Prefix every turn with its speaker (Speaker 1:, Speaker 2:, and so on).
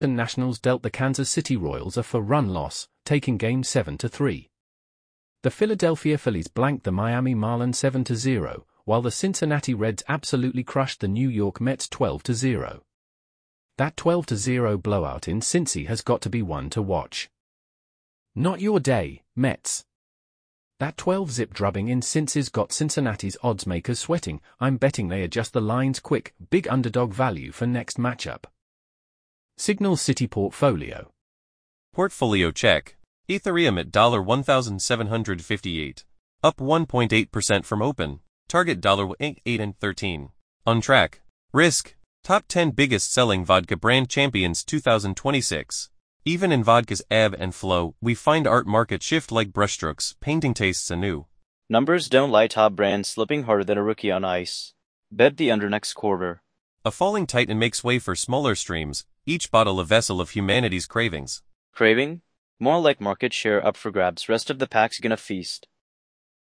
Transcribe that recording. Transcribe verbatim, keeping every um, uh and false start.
Speaker 1: Nationals dealt the Kansas City Royals a four-run loss, taking Game seven to three. The Philadelphia Phillies blanked the Miami Marlins seven to zero, while the Cincinnati Reds absolutely crushed the New York Mets twelve to zero. That twelve to zero blowout in Cincy has got to be one to watch. Not your day, Mets. That twelve-zip drubbing in Cincy's got Cincinnati's odds makers sweating. I'm betting they adjust the lines quick, big underdog value for next matchup. Signal City Portfolio.
Speaker 2: Portfolio check. Ethereum at one thousand seven hundred fifty-eight dollars, up one point eight percent from open. Target eight and thirteen. On track. Risk. Top ten biggest selling vodka brand champions two thousand twenty-six. Even in vodka's ebb and flow, we find art market shift like brushstrokes, painting tastes anew.
Speaker 3: Numbers don't lie, top brands slipping harder than a rookie on ice. Bet the under next quarter.
Speaker 2: A falling titan makes way for smaller streams, each bottle a vessel of humanity's cravings.
Speaker 3: Craving? More like market share up for grabs, rest of the pack's gonna feast.